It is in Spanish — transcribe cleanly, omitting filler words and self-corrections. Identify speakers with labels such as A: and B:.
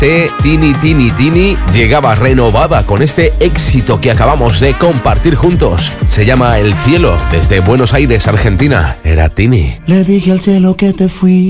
A: Tini Tini Tini llegaba renovada con este éxito que acabamos de compartir juntos. Se llama El Cielo, desde Buenos Aires, Argentina. Era Tini.
B: Le dije al cielo que te fui.